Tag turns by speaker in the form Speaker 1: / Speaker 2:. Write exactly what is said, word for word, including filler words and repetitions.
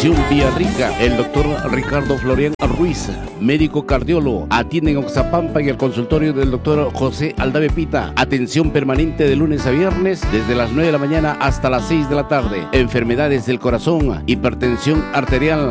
Speaker 1: Atención Villarrica, el doctor Ricardo Florian Ruiz, médico cardiólogo. Atiende en Oxapampa en el consultorio del doctor José Aldave Pita. Atención permanente de lunes a viernes desde las nueve de la mañana hasta las seis de la tarde. Enfermedades del corazón, hipertensión arterial,